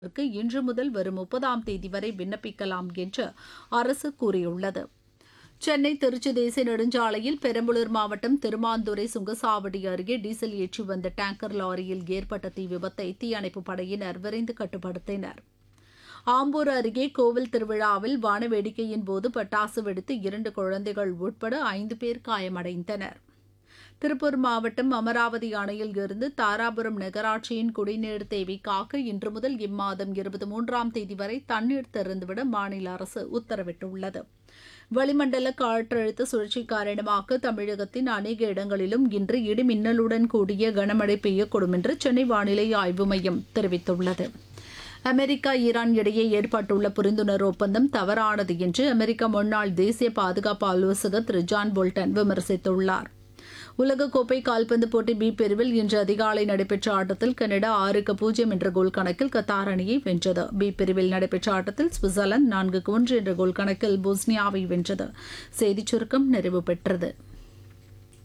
இன்று முதல் வரும் 30ஆம் தேதி வரை விண்ணப்பிக்கலாம் என்று அரசு கூறியுள்ளது. சென்னை திருச்சி தேசிய நெடுஞ்சாலையில் பெரம்பலூர் மாவட்டம் திருமாந்துறை சுங்கசாவடி அருகே டீசல் ஏற்றி வந்த டேங்கர் லாரியில் ஏற்பட்ட தீ விபத்தை தீயணைப்புப் படையினர் விரைந்து கட்டுப்படுத்தினர். ஆம்பூர் அருகே கோவில் திருவிழாவில் வானவேடிக்கையின் போது பட்டாசு வெடித்து 2 குழந்தைகள் உட்பட 5 பேர் காயமடைந்தனர். திருப்பூர் மாவட்டம் அமராவதி அணையில் இருந்து தாராபுரம் நகராட்சியின் குடிநீர் தேவைக்காக இன்று முதல் இம்மாதம் 23ஆம் தேதி வரை தண்ணீர் திறந்துவிட மாநில அரசு உத்தரவிட்டுள்ளது. வளிமண்டல காற்றழுத்த சுழற்சி காரணமாக தமிழகத்தின் அநேக இடங்களிலும் இன்று இடிமின்னலுடன் கூடிய கனமழை பெய்யக்கூடும் என்று சென்னை வானிலை ஆய்வு மையம் தெரிவித்துள்ளது. அமெரிக்கா ஈரான் இடையே ஏற்பட்டுள்ள புரிந்துணர்வு ஒப்பந்தம் தவறானது என்று அமெரிக்க முன்னாள் தேசிய பாதுகாப்பு ஆலோசகர் திரு ஜான் போல்டன் விமர்சித்துள்ளார். உலகக்கோப்பை கால்பந்து போட்டி பி பிரிவில் இன்று அதிகாலை நடைபெற்ற ஆட்டத்தில் கனடா 6-0 என்ற கோல் கணக்கில் கத்தார் அணியை வென்றது. பி பிரிவில் நடைபெற்ற ஆட்டத்தில் சுவிட்சர்லாந்து 4-1 என்ற கோல் கணக்கில் போஸ்னியாவை வென்றது. செய்திச் சுருக்கம் நிறைவு பெற்றது.